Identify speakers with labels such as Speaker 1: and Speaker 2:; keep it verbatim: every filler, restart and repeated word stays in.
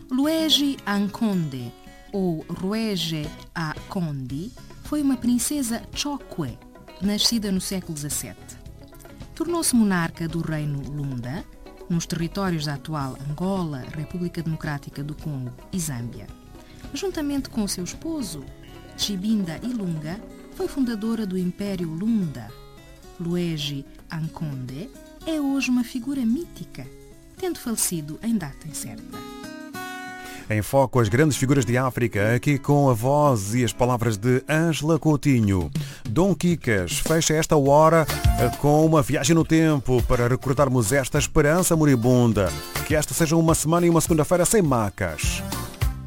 Speaker 1: Luege Anconde, ou Ruege a Conde, foi uma princesa Chokwe, nascida no século dezassete. Tornou-se monarca do reino Lunda, nos territórios da atual Angola, República Democrática do Congo e Zâmbia. Juntamente com seu esposo, Chibinda Ilunga, foi fundadora do Império Lunda. Luege Anconde é hoje uma figura mítica, tendo falecido em data incerta.
Speaker 2: Em foco, as grandes figuras de África, aqui com a voz e as palavras de Ângela Coutinho. Dom Kikas fecha esta hora com uma viagem no tempo para recordarmos esta esperança moribunda. Que esta seja uma semana e uma segunda-feira sem macas.